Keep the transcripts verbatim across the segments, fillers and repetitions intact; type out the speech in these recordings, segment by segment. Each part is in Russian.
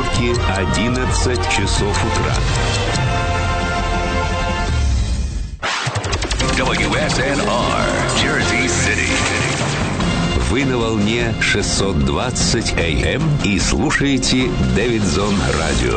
Нью-Йорке одиннадцать часов утра. дабл ю эс эн ар, Jersey City. Вы на волне шестьсот двадцать эй эм и слушаете Дэвидсон Радио.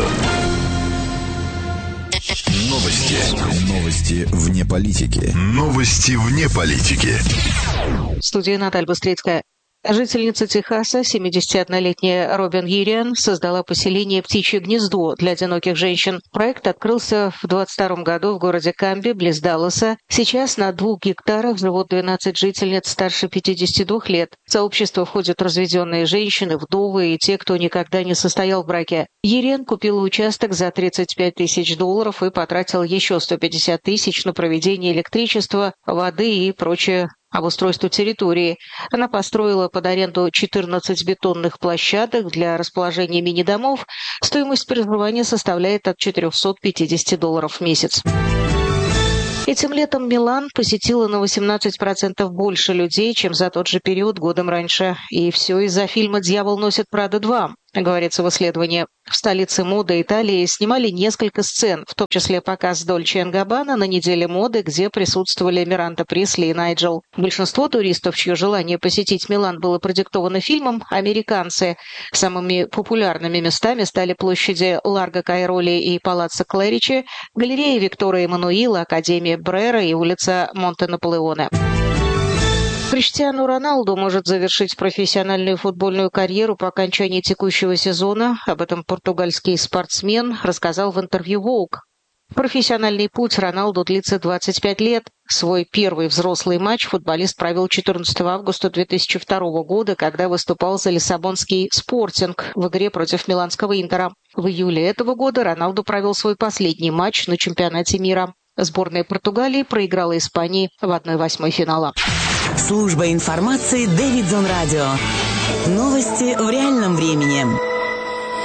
Новости. Новости вне политики. Новости вне политики. В студии Наталья Быстрицкая. Жительница Техаса, семидесятиоднолетняя Робин Ериан, создала поселение «Птичье гнездо» для одиноких женщин. Проект открылся в двадцать втором году в городе Камби, близ Далласа. Сейчас на двух гектарах живут двенадцать жительниц старше пятидесяти двух лет. В сообщество входят разведенные женщины, вдовы и те, кто никогда не состоял в браке. Ериан купила участок за тридцать пять тысяч долларов и потратил еще сто пятьдесят тысяч на проведение электричества, воды и прочее обустройству территории. Она построила под аренду четырнадцать бетонных площадок для расположения мини-домов. Стоимость проживания составляет от четырехсот пятидесяти долларов в месяц. Этим летом Милан посетило на восемнадцать процентов больше людей, чем за тот же период годом раньше. И все из-за фильма «Дьявол носит Прада два», говорится в исследовании. В столице моды Италии снимали несколько сцен, в том числе показ Дольче энд Габбана на неделе моды, где присутствовали Миранда Присли и Найджел. Большинство туристов, чье желание посетить Милан было продиктовано фильмом, американцы. Самыми популярными местами стали площади Ларго Кайроли и Палаццо Клеричи, галерея Виктора Эммануила, Академия Брера и улица Монте-Наполеоне. Криштиану Роналду может завершить профессиональную футбольную карьеру по окончании текущего сезона. Об этом португальский спортсмен рассказал в интервью Vogue. Профессиональный путь Роналду длится двадцать пять лет. Свой первый взрослый матч футболист провел четырнадцатого августа две тысячи второго года, когда выступал за лиссабонский «Спортинг» в игре против миланского «Интера». В июле этого года Роналду провел свой последний матч на чемпионате мира. Сборная Португалии проиграла Испании в одной восьмой финала. Служба информации Дэвидсон Радио. Новости в реальном времени.